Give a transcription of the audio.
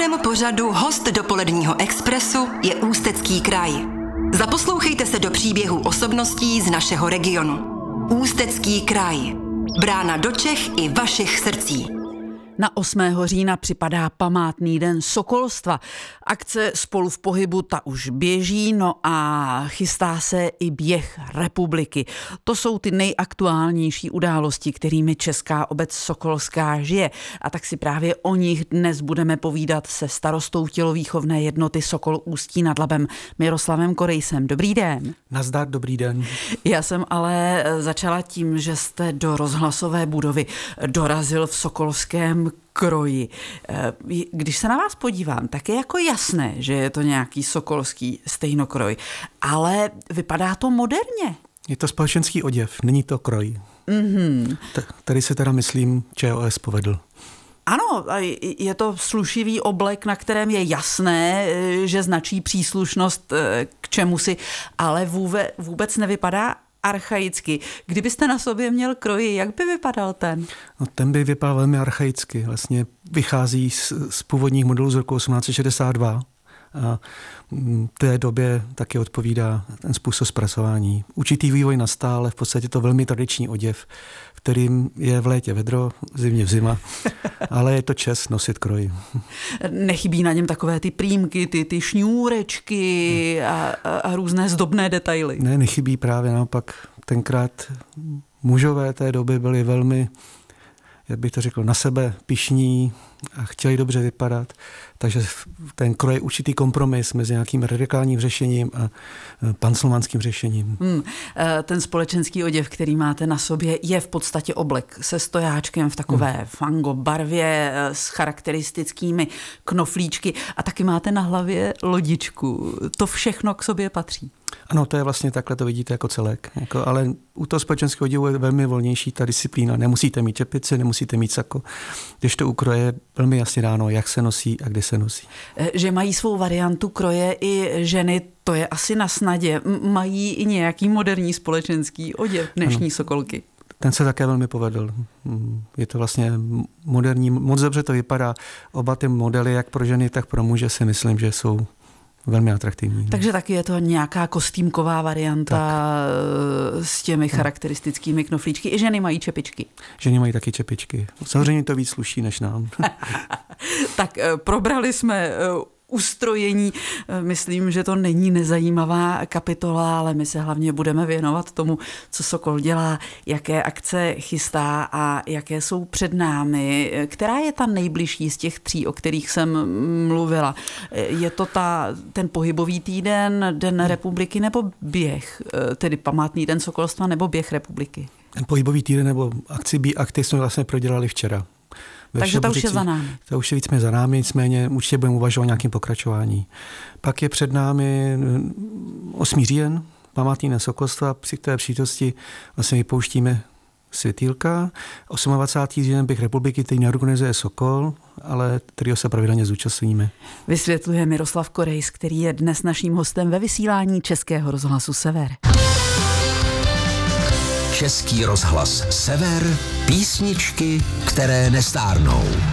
dnešním pořadu host dopoledního Expressu je Ústecký kraj. Zaposlouchejte se do příběhů osobností z našeho regionu. Ústecký kraj. Brána do Čech i vašich srdcí. Na 8. října připadá památný den sokolstva. Akce Spolu v pohybu, ta už běží, no a chystá se i běh republiky. To jsou ty nejaktuálnější události, kterými Česká obec sokolská žije. A tak si právě o nich dnes budeme povídat se starostou tělovýchovné jednoty Sokol Ústí nad Labem Miroslavem Korejsem. Dobrý den. Nazdar, dobrý den. Já jsem ale začala tím, že jste do rozhlasové budovy dorazil v sokolském kroji. Když se na vás podívám, tak je jako jasné, že je to nějaký sokolský stejnokroj, ale vypadá to moderně. Je to společenský oděv, není to kroj. Mm-hmm. Tady se teda myslím ČOS povedl. Ano, je to slušivý oblek, na kterém je jasné, že značí příslušnost k čemusi, ale vůbec nevypadá archaicky. Kdybyste na sobě měl kroji, jak by vypadal ten? No, ten by vypadal velmi archaicky. Vlastně vychází z původních modelů z roku 1862 a té době taky odpovídá ten způsob zpracování. Určitý vývoj nastal, ale v podstatě to velmi tradiční oděv, kterým je v létě vedro, zimně v zima, ale je to čest nosit kroj. Nechybí na něm takové ty prýmky, ty šňůrečky a různé zdobné detaily? Ne, nechybí, právě naopak. Tenkrát mužové té doby byli velmi, jak bych to řekl, na sebe pyšní a chtěli dobře vypadat, takže ten kroj je určitý kompromis mezi nějakým radikálním řešením a panslovanským řešením. Ten společenský oděv, který máte na sobě, je v podstatě oblek se stojáčkem v takové fango barvě s charakteristickými knoflíčky a taky máte na hlavě lodičku. To všechno k sobě patří. Ano, to je vlastně takhle, to vidíte jako celek. Ale u toho společenského oděvu je velmi volnější ta disciplína. Nemusíte mít čepici, nemusíte mít sako. Když to u kroje je velmi jasně dáno, jak se nosí a kdy se nosí. Že mají svou variantu kroje i ženy, to je asi na snadě. Mají i nějaký moderní společenský oděv dnešní sokolky. Ten se také velmi povedl. Je to vlastně moderní, moc dobře to vypadá. Oba ty modely, jak pro ženy, tak pro muže, si myslím, že jsou velmi atraktivní. Takže taky je to nějaká kostýmková varianta tak. S těmi charakteristickými knoflíčky. I ženy mají čepičky. Ženy mají taky čepičky. Samozřejmě to víc sluší než nám. Tak probrali jsme ustrojení. Myslím, že to není nezajímavá kapitola, ale my se hlavně budeme věnovat tomu, co Sokol dělá, jaké akce chystá a jaké jsou před námi. Která je ta nejbližší z těch 3, o kterých jsem mluvila? Je to ten pohybový týden, Den republiky nebo běh? Tedy památný den sokolstva nebo běh republiky? Ten pohybový týden nebo akty jsme vlastně prodělali včera. Takže to už je za námi. To už je víc za námi, nicméně určitě budeme uvažovat o nějakém pokračování. Pak je před námi 8. říjen, památný den sokolstva, při té přítosti vlastně vypouštíme světýlka. 28. říjen běh republiky, který neorganizuje Sokol, ale kterýho se pravidelně zúčastníme. Vysvětluje Miroslav Korejs, který je dnes naším hostem ve vysílání Českého rozhlasu Sever. Český rozhlas Sever, písničky, které nestárnou.